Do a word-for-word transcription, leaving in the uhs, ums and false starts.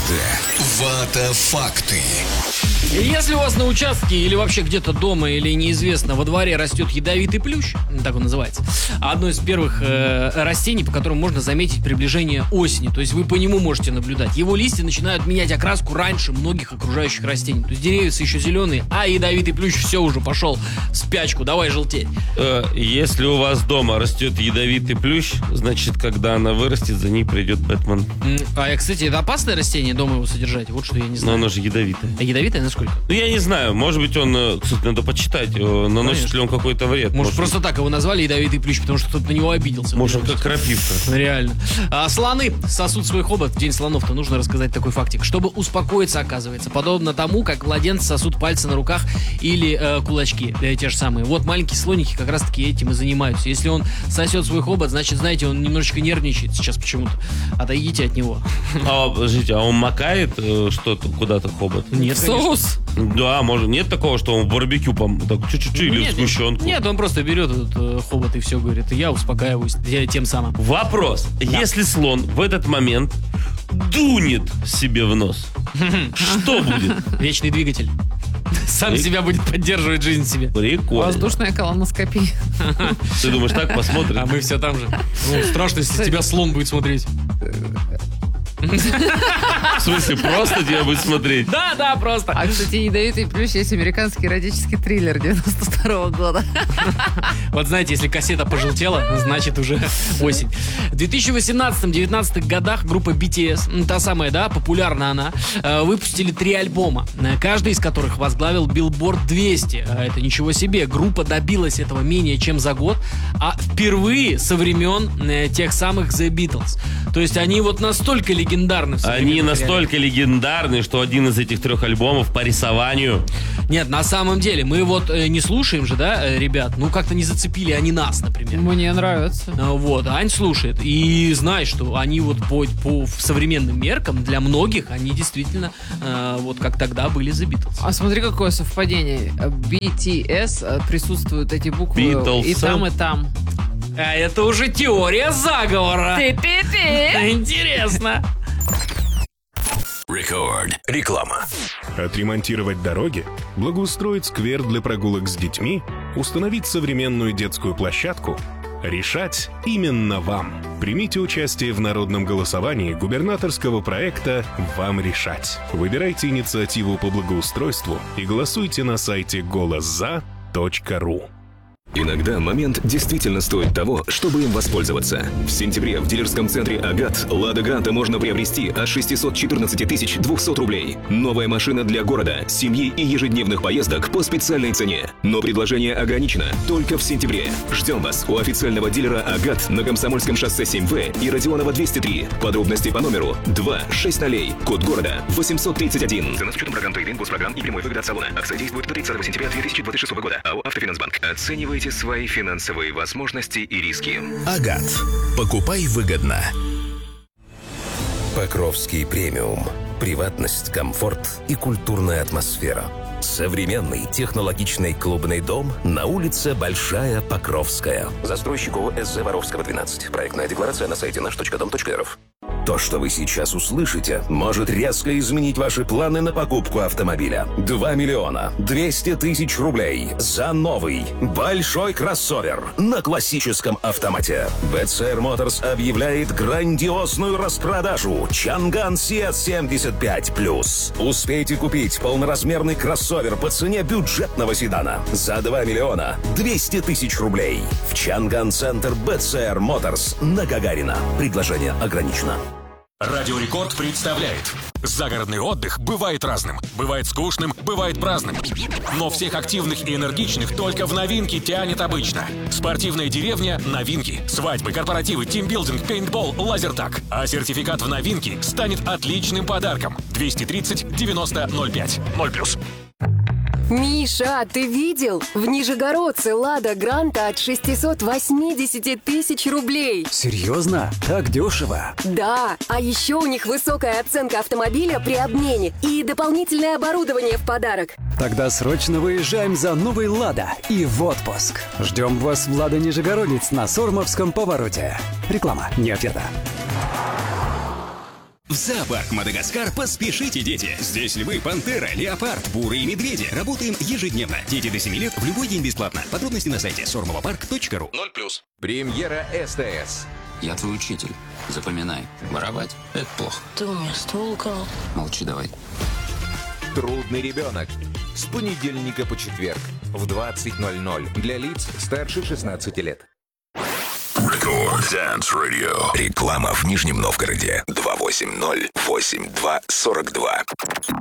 Факты. Вата-факты. Если у вас на участке или вообще где-то дома или неизвестно во дворе растет ядовитый плющ, так он называется, одно из первых э, растений, по которым можно заметить приближение осени, то есть вы по нему можете наблюдать. Его листья начинают менять окраску раньше многих окружающих растений. То есть деревья еще зеленые, а ядовитый плющ все уже пошел в спячку, давай желтеть. Э, если у вас дома растет ядовитый плющ, значит, когда она вырастет, за ней придет Бэтмен. А, кстати, это опасное растение, дома его содержать? Вот что я не знаю. Но оно же ядовитое. А ядовитое насколько? Ну, я не знаю, может быть, он, кстати, надо почитать, наносит Конечно. ли он какой-то вред. Может, может просто так его назвали ядовитый плющ, потому что кто-то на него обиделся. Может, он как крапивка. Реально. А слоны сосут свой хобот. В день слонов-то нужно рассказать такой фактик. Чтобы успокоиться, оказывается, подобно тому, как младенцы сосут пальцы на руках или э, кулачки, э, те же самые. Вот маленькие слоники как раз-таки этим и занимаются. Если он сосет свой хобот, значит, знаете, он немножечко нервничает сейчас почему-то. Отойдите от него. А, подождите, а он макает э, что-то куда-то хобот? Нет, Соус? Да, может, нет такого, что он барбекю пом- так чуть-чуть или нет, сгущенку? Нет, он просто берет этот э, хобот и все говорит. Я успокаиваюсь я тем самым. Вопрос. Да. Если слон в этот момент дунет себе в нос, что будет? Вечный двигатель. Сам И- себя будет поддерживать, жизнь себе. Прикольно. Воздушная колоноскопия. Ты думаешь, так посмотрим? А мы все там же. Ну, страшно, если тебя слон будет смотреть. В смысле, просто тебя будет смотреть? Да, да, просто. А, кстати, «Ядовитый плющ» есть американский эротический триллер девяносто второго года. Вот знаете, если кассета пожелтела, значит уже осень. В две тысячи восемнадцатом-девятнадцатом годах группа би ти эс, м, та самая, да, популярна она, э, выпустили три альбома, э, каждый из которых возглавил Billboard двести. А это ничего себе. Группа добилась этого менее чем за год, а впервые со времен э, тех самых The Beatles. То есть они вот настолько легендарны в Они современном настолько легендарны, что один из этих трех альбомов по рисованию. Нет, на самом деле, мы вот э, не слушаем же, да, э, ребят, ну как-то не зацепили они нас, например. Мне нравится. А, Вот, а Ань слушает. И знаешь, что они вот по, по современным меркам, для многих, они действительно, э, вот как тогда были The Beatles. А смотри, какое совпадение. би ти эс э, присутствуют эти буквы Beatles. и там, и там. А это уже теория заговора. Ты-ты-ты. Интересно. Рекорд. Реклама. Отремонтировать дороги, благоустроить сквер для прогулок с детьми, установить современную детскую площадку – решать именно вам. Примите участие в народном голосовании губернаторского проекта «Вам решать». Выбирайте инициативу по благоустройству и голосуйте на сайте голос за точка ру. Иногда момент действительно стоит того, чтобы им воспользоваться. В сентябре в дилерском центре «Агат» «Лада Гранта» можно приобрести от шестьсот четырнадцать тысяч двести рублей. Новая машина для города, семьи и ежедневных поездок по специальной цене. Но предложение ограничено только в сентябре. Ждем вас у официального дилера «Агат» на Комсомольском шоссе семь вэ и Родионова двести три. Подробности по номеру два шесть ноль, код города восемьсот тридцать один. Цена с учетом программ «Трейдинг», госпрограмм и прямой выгоды от салона. Акция действует до тридцатого сентября две тысячи двадцать шестого года. АО «Автофинансбанк». Оценивайте свои финансовые возможности и риски. Агат. Покупай выгодно. Покровский премиум. Приватность, комфорт и культурная атмосфера. Современный технологичный клубный дом на улице Большая Покровская. Застройщику эс зэ Воровского, двенадцать. Проектная декларация на сайте наш точка дом точка рф. То, что вы сейчас услышите, может резко изменить ваши планы на покупку автомобиля. два миллиона двести тысяч рублей за новый большой кроссовер на классическом автомате. би си ар Motors объявляет грандиозную распродажу Чанган Си эс семьдесят пять плюс. Успейте купить полноразмерный кроссовер по цене бюджетного седана за два миллиона двести тысяч рублей в Чанган-центр би си ар Motors на Гагарина. Предложение ограничено. Радио Рекорд представляет. Загородный отдых бывает разным. Бывает скучным, бывает праздным. Но всех активных и энергичных только в новинки тянет обычно. Спортивная деревня – новинки. Свадьбы, корпоративы, тимбилдинг, пейнтбол, лазертаг. А сертификат в новинки станет отличным подарком. двести тридцать девяносто ноль пять. ноль плюс. Миша, ты видел? В Нижегородце «Лада Гранта» от шестьсот восемьдесят тысяч рублей. Серьезно? Так дешево? Да, а еще у них высокая оценка автомобиля при обмене и дополнительное оборудование в подарок. Тогда срочно выезжаем за новый «Лада» и в отпуск. Ждем вас в «Лада Нижегородец» на Сормовском повороте. Реклама, не ответа. В зоопарк Мадагаскар поспешите, дети. Здесь львы, пантера, леопард, буры и медведи. Работаем ежедневно. Дети до семи лет в любой день бесплатно. Подробности на сайте сормовопарк точка ру. ноль плюс. Премьера СТС. Я твой учитель. Запоминай. Воровать – это плохо. Ты у меня ствол украл. Молчи давай. Трудный ребенок. С понедельника по четверг в двадцать ноль ноль для лиц старше шестнадцати лет. Рекорд Dance Radio. Реклама в Нижнем Новгороде. два восемь ноль восемь два сорок два.